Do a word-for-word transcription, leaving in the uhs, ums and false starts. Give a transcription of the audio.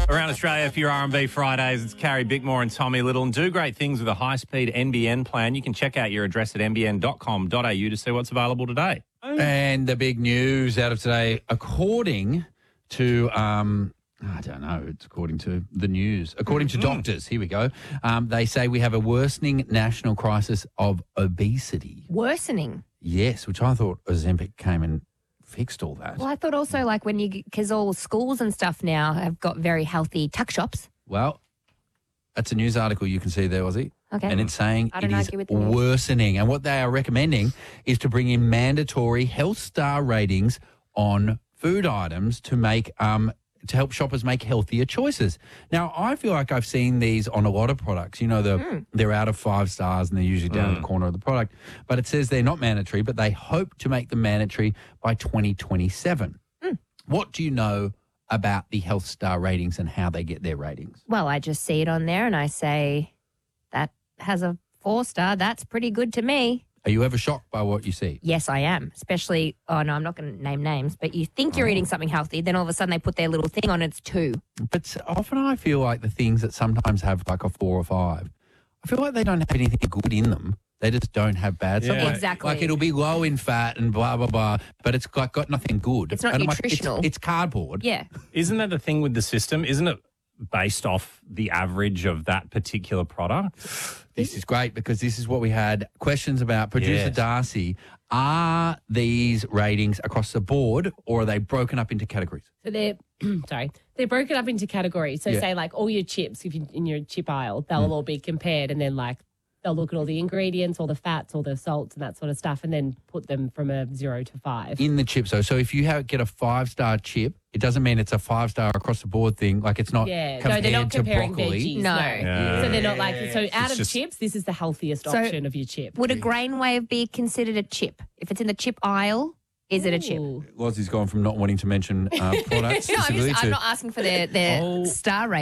Around Australia for your R and B Fridays, it's Carrie Bickmore and Tommy Little. And do great things with a high-speed N B N plan. You can check out your address at n b n dot com dot a u to see what's available today. And the big news out of today, according to, um, I don't know, it's according to the news. According to doctors, here we go, um, they say we have a worsening national crisis of obesity. Worsening? Yes, which I thought Ozempic came and fixed all that. Well, I thought also like when you, because all schools and stuff now have got very healthy tuck shops. Well, that's a news article you can see there, Ozzy. Okay. And it's saying I it don't is argue with the news. worsening. And what they are recommending is to bring in mandatory health star ratings on food items to make um to help shoppers make healthier choices. Now, I feel like I've seen these on a lot of products. You know, the, Mm. they're out of five stars and they're usually down Mm. at the corner of the product. But it says they're not mandatory, but they hope to make them mandatory by twenty twenty-seven. Mm. What do you know about the health star ratings and how they get their ratings? Well, I just see it on there and I say, that has a four star. That's pretty good to me. Are you ever shocked by what you see? Yes, I am. Especially, oh no, I'm not going to name names, but you think you're Oh. eating something healthy, then all of a sudden they put their little thing on, it's two. But often I feel like the things that sometimes have like a four or five, I feel like they don't have anything good in them. They just don't have bad stuff. Yeah. Like- Exactly. Like it'll be low in fat and blah, blah, blah, but it's got, got nothing good. It's not And I'm like, nutritional. it's, it's cardboard. Yeah. Isn't that the thing with the system? Isn't it based off the average of that particular product? This is great because this is what we had questions about. Producer Yes. Darcy, are these ratings across the board or are they broken up into categories? So they're sorry, they're broken up into categories. So Yeah. say like all your chips, if you in your chip aisle, they'll all be compared, and then like they'll look at all the ingredients, all the fats, all the salts, and that sort of stuff, and then put them from a zero to five. In the chip, so so if you have, get a five-star chip, it doesn't mean it's a five-star across the board thing. Like it's not Yeah, no, compared they're not to comparing broccoli. veggies. No. No, Yeah. so they're not like so. Out of just- chips, this is the healthiest So- option of your chip. Would a grain wave be considered a chip? If it's in the chip aisle, is it a chip? Ooh. Lozzie's gone from not wanting to mention uh, products No, I'm, specifically just, to I'm not asking for their, their Oh. star rating.